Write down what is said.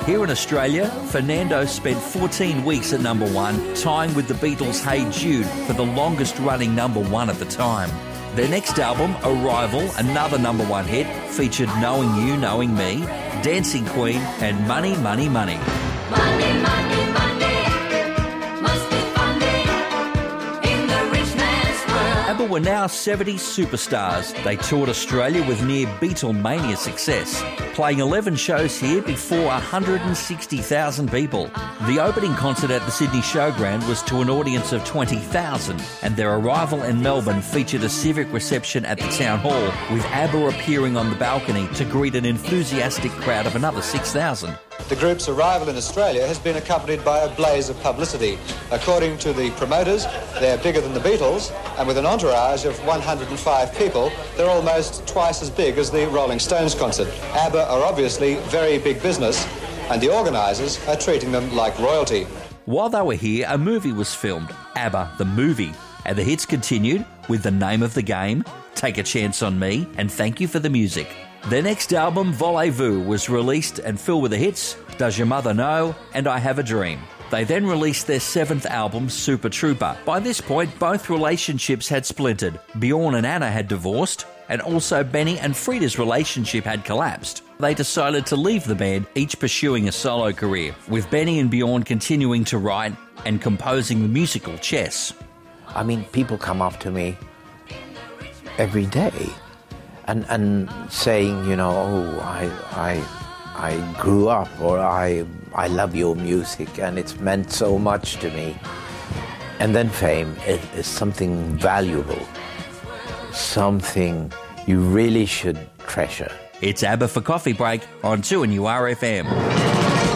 Here in Australia, Fernando spent 14 weeks at number 1, tying with the Beatles' Hey Jude for the longest-running number 1 at the time. Their next album, Arrival, another number 1 hit, featured Knowing You, Knowing Me, Dancing Queen and Money, Money, Money. Money, money, money, must be funny in the rich man's world. ABBA were now 70s superstars. They toured Australia with near Beatlemania success, playing 11 shows here before 160,000 people. The opening concert at the Sydney Showground was to an audience of 20,000, and their arrival in Melbourne featured a civic reception at the Town Hall, with ABBA appearing on the balcony to greet an enthusiastic crowd of another 6,000. The group's arrival in Australia has been accompanied by a blaze of publicity. According to the promoters, they're bigger than the Beatles, and with an entourage of 105 people, they're almost twice as big as the Rolling Stones concert. ABBA are obviously very big business, and the organisers are treating them like royalty. While they were here, a movie was filmed, ABBA the Movie, and the hits continued with The Name of the Game, Take a Chance on Me, and Thank You for the Music. Their next album, Voulez-Vous, was released and filled with the hits Does Your Mother Know and I Have a Dream. They then released their 7th album, Super Trooper. By this point, both relationships had splintered. Bjorn and Anna had divorced, and also Benny and Frida's relationship had collapsed. They decided to leave the band, each pursuing a solo career, with Benny and Bjorn continuing to write and composing the musical Chess. I mean, people come up to me every day and saying, you know, oh, I grew up, or I love your music and it's meant so much to me. And then fame is something valuable, something you really should treasure. It's ABBA for Coffee Break on 2NURFM.